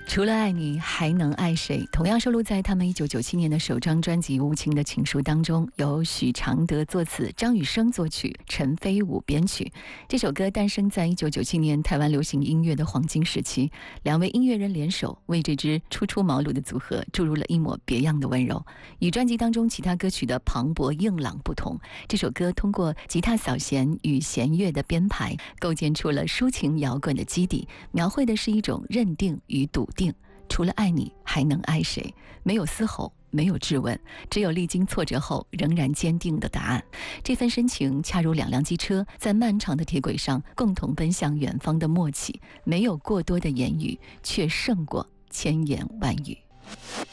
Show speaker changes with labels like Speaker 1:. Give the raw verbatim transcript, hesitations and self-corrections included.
Speaker 1: 除了爱你还能爱谁，同样收录在他们一九九七年的首张专辑《无情的情书》当中，由许常德作词，张雨生作曲，陈飞武编曲。这首歌诞生在一九九七年台湾流行音乐的黄金时期，两位音乐人联手为这支初出茅庐的组合注入了一抹别样的温柔。与专辑当中其他歌曲的磅礴硬朗不同，这首歌通过吉他扫弦与弦乐的编排，构建出了抒情摇滚的基底，描绘的是一种认定与笃定。除了爱你还能爱谁，没有嘶吼，没有质问，只有历经挫折后仍然坚定的答案。这份深情恰如两辆机车在漫长的铁轨上共同奔向远方的默契，没有过多的言语，却胜过千言万语。